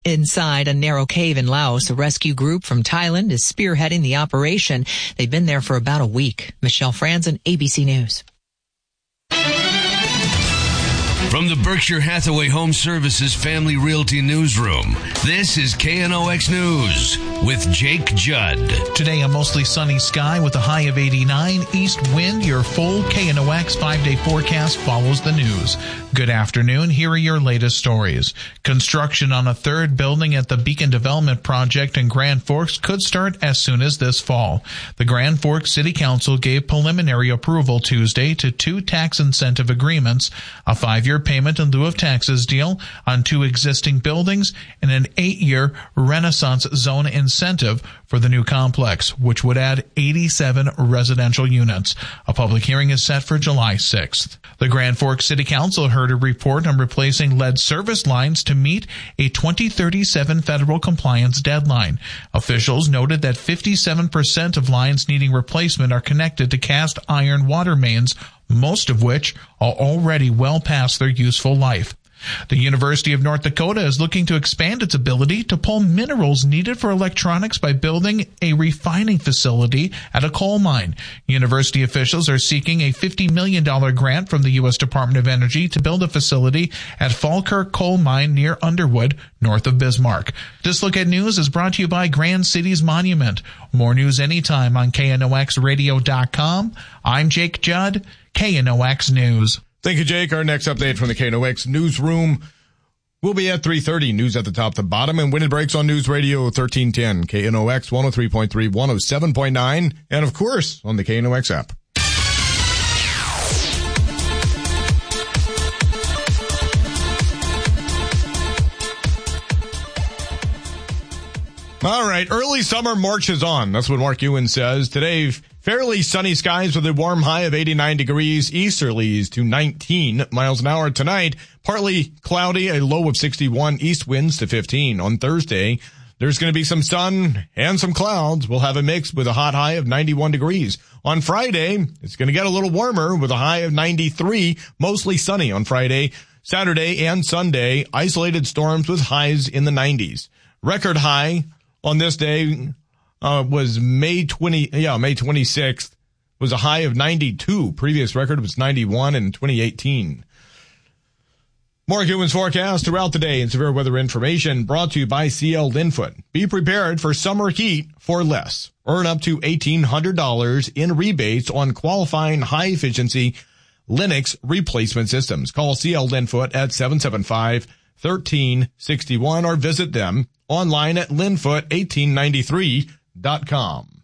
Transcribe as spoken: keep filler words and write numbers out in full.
Inside a narrow cave in Laos, a rescue group from Thailand is spearheading the operation. They've been there for about a week. Michelle Franzen, A B C News. From the Berkshire Hathaway Home Services Family Realty Newsroom, this is K N O X News with Jake Judd. Today, a mostly sunny sky with a high of eighty-nine. East wind, your full K N O X five-day forecast follows the news. Good afternoon. Here are your latest stories. Construction on a third building at the Beacon Development Project in Grand Forks could start as soon as this fall. The Grand Forks City Council gave preliminary approval Tuesday to two tax incentive agreements, a five-year payment in lieu of taxes deal on two existing buildings, and an eight-year Renaissance Zone incentive for the new complex, which would add eighty-seven residential units. A public hearing is set for July sixth. The Grand Forks City Council heard a report on replacing lead service lines to meet a twenty thirty-seven federal compliance deadline. Officials noted that fifty-seven percent of lines needing replacement are connected to cast iron water mains, most of which are already well past their useful life. The University of North Dakota is looking to expand its ability to pull minerals needed for electronics by building a refining facility at a coal mine. University officials are seeking a fifty million dollars grant from the U S Department of Energy to build a facility at Falkirk Coal Mine near Underwood, north of Bismarck. This Look at News is brought to you by Grand Cities Monument. More news anytime on K N O X radio dot com. I'm Jake Judd, K N O X News. Thank you, Jake. Our next update from the K N O X newsroom will be at three thirty. News at the top to bottom, and when it breaks on News Radio thirteen ten, K N O X one oh three point three, one oh seven point nine, and of course on the K N O X app. All right, early summer marches on. That's what Mark Ewan says. Today, fairly sunny skies with a warm high of eighty-nine degrees, easterlies to nineteen miles an hour. Tonight, partly cloudy, a low of sixty-one, east winds to fifteen. On Thursday, there's going to be some sun and some clouds. We'll have a mix with a hot high of ninety-one degrees. On Friday, it's going to get a little warmer with a high of ninety-three, mostly sunny on Friday. Saturday and Sunday, isolated storms with highs in the nineties. Record high on this day uh, was May twentieth, yeah, May twenty-sixth, was a high of ninety-two. Previous record was ninety-one in twenty eighteen. Mark Ewan's forecast throughout the day and severe weather information brought to you by C L Linfoot. Be prepared for summer heat for less. Earn up to eighteen hundred dollars in rebates on qualifying high-efficiency Linux replacement systems. Call C L Linfoot at seven seven five, one three six one or visit them online at linfoot eighteen ninety-three dot com.